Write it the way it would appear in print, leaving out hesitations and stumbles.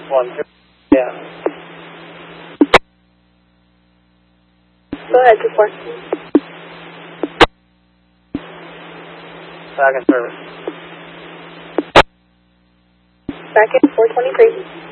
1, 2. Yeah. Go ahead, 2-4. Back in service. Back in 423.